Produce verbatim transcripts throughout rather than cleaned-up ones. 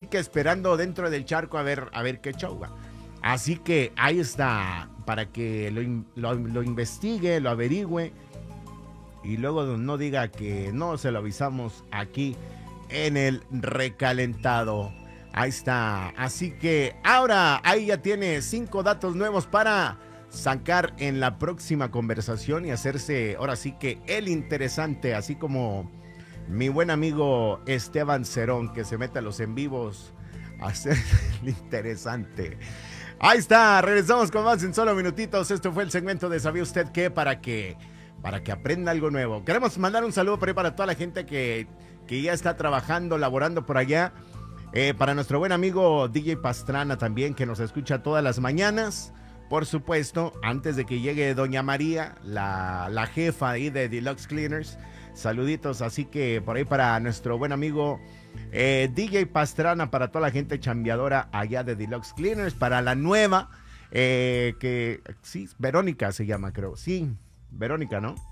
que esperando dentro del charco a ver, a ver qué show va. Así que ahí está, para que lo, lo, lo investigue, lo averigüe y luego no diga que no se lo avisamos aquí en el recalentado. Ahí está. Así que ahora ahí ya tiene cinco datos nuevos para sacar en la próxima conversación y hacerse ahora sí que el interesante, así como mi buen amigo Esteban Cerón, que se mete a los en vivos a hacer el interesante. Ahí está, regresamos con más en solo minutitos. Esto fue el segmento de ¿Sabía usted qué? Para que, para que aprenda algo nuevo. Queremos mandar un saludo por ahí para toda la gente que, que ya está trabajando, laborando por allá. Eh, para nuestro buen amigo D J Pastrana también, que nos escucha todas las mañanas. Por supuesto, antes de que llegue Doña María, la, la jefa ahí de Deluxe Cleaners. Saluditos, así que por ahí para nuestro buen amigo eh, D J Pastrana, para toda la gente chambeadora allá de Deluxe Cleaners, para la nueva, eh, que sí, Verónica se llama, creo. Sí, Verónica, ¿no?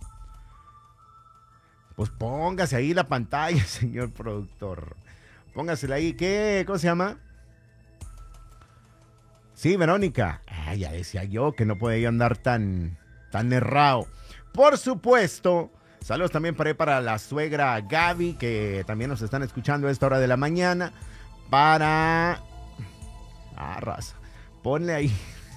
Pues póngase ahí la pantalla, señor productor. Póngasela ahí. ¿Qué? ¿Cómo se llama? Sí, Verónica. Ah, ya decía yo que no podía andar tan, tan errado. Por supuesto. Saludos también para, para la suegra Gaby, que también nos están escuchando a esta hora de la mañana. Para... Ah, raza. Ponle ahí.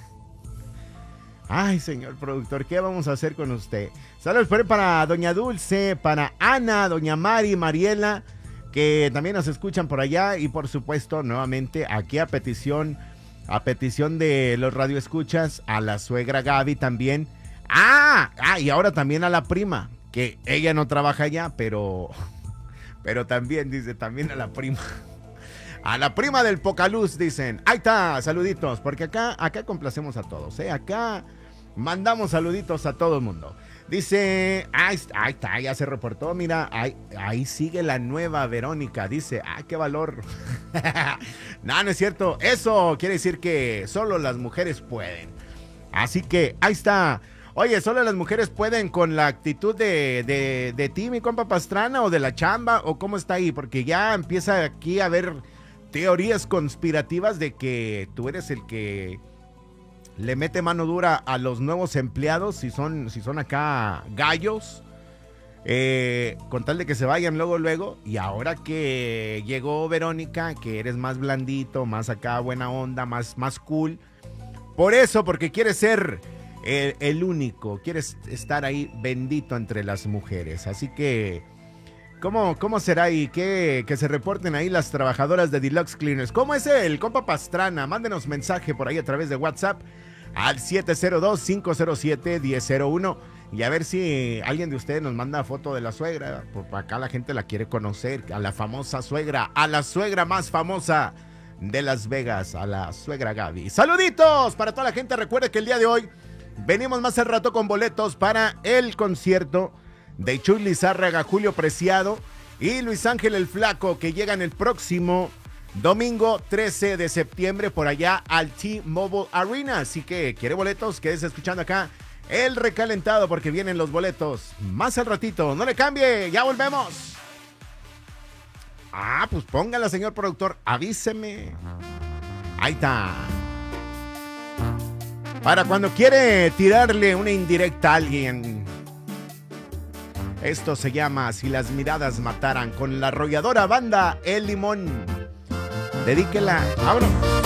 Ay, señor productor, ¿qué vamos a hacer con usted? Saludos por ahí para Doña Dulce, para Ana, Doña Mari, Mariela, que también nos escuchan por allá. Y por supuesto, nuevamente, aquí a petición, a petición de los radioescuchas, a la suegra Gaby también. Ah, ah, y ahora también a la prima, que ella no trabaja allá, pero, pero también, dice, también a la prima. A la prima del Pocaluz, dicen. Ahí está, saluditos, porque acá, acá complacemos a todos, ¿eh? Acá mandamos saluditos a todo el mundo. Dice, ahí, ahí está, ya se reportó, mira, ahí, ahí sigue la nueva Verónica. Dice, ah, qué valor. No, no es cierto. Eso quiere decir que solo las mujeres pueden. Así que, ahí está. Oye, ¿solo las mujeres pueden con la actitud de, de, de ti, mi compa Pastrana, o de la chamba, o cómo está ahí? Porque ya empieza aquí a haber teorías conspirativas de que tú eres el que le mete mano dura a los nuevos empleados, si son, si son acá gallos, eh, con tal de que se vayan luego, luego. Y ahora que llegó Verónica, que eres más blandito, más acá buena onda, más, más cool. Por eso, porque quieres ser... El, el único, quieres estar ahí bendito entre las mujeres. Así que, ¿cómo, cómo será ahí? Que, que se reporten ahí las trabajadoras de Deluxe Cleaners. ¿Cómo es el compa Pastrana? Mándenos mensaje por ahí a través de WhatsApp al siete cero dos, cinco cero siete, uno cero cero uno. Y a ver si alguien de ustedes nos manda foto de la suegra. Por acá la gente la quiere conocer. A la famosa suegra, a la suegra más famosa de Las Vegas, a la suegra Gaby. Saluditos para toda la gente. Recuerde que el día de hoy venimos más al rato con boletos para el concierto de Chuy Lizárraga, Julio Preciado y Luis Ángel el Flaco, que llegan el próximo domingo trece de septiembre por allá al T-Mobile Arena. Así que, ¿quiere boletos? Quédese escuchando acá el recalentado, porque vienen los boletos más al ratito. No le cambie, ya volvemos. Ah, pues póngala, señor productor, avíseme. Ahí está. Para cuando quiere tirarle una indirecta a alguien. Esto se llama Si las miradas mataran, con la arrolladora banda El Limón. Dedíquela. ¡Vámonos!